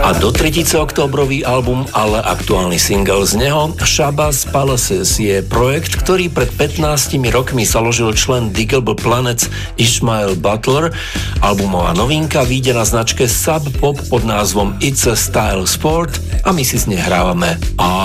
A do tretice októbrový album, ale aktuálny single z neho, Shabazz Palaces, je projekt, ktorý pred 15 rokmi založil člen Digable Planets Ishmael Butler. Albumová novinka vyjde na značke Sub Pop pod názvom It's a Style Sport a my si z nej hrávame